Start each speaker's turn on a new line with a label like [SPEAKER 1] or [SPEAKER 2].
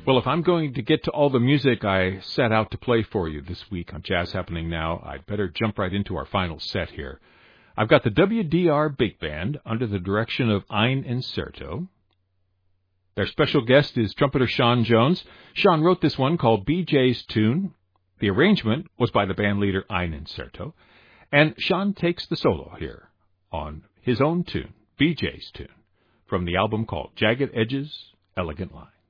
[SPEAKER 1] Well, if I'm going to get to all the music I set out to play for you this week on Jazz Happening Now, I'd better jump right into our final set here. I've got the WDR Big Band under the direction of Ein Incerto. Their special guest is trumpeter Sean Jones. Sean wrote this one called BJ's Tune. The arrangement was by the band leader Ein Incerto. And Sean takes the solo here on his own tune, BJ's Tune, from the album called Jagged Edges, Elegant Lines.